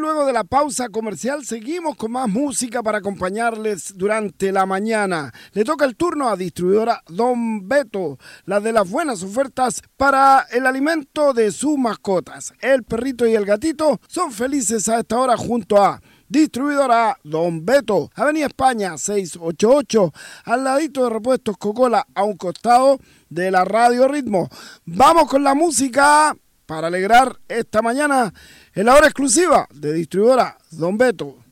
luego de la pausa comercial seguimos con más música para acompañarles durante la mañana. Le toca el turno a distribuidora Don Beto, la de las buenas ofertas para el alimento de sus mascotas. El perrito y el gatito son felices a esta hora junto a distribuidora Don Beto, Avenida España 688, al ladito de Repuestos Coca-Cola, a un costado de la Radio Ritmo. Vamos con la música para alegrar esta mañana en la hora exclusiva de distribuidora Don Beto.